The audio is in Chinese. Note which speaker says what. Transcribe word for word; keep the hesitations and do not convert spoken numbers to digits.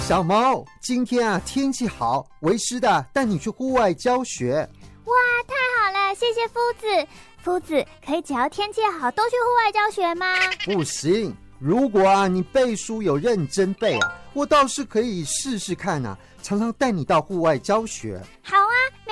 Speaker 1: 小毛，今天啊天气好，为师的带你去户外教学。
Speaker 2: 哇，太好了，谢谢夫子。夫子，可以只要天气好都去户外教学吗？
Speaker 1: 不行，如果啊你背书有认真背啊，我倒是可以试试看啊，常常带你到户外教学。
Speaker 2: 好啊，没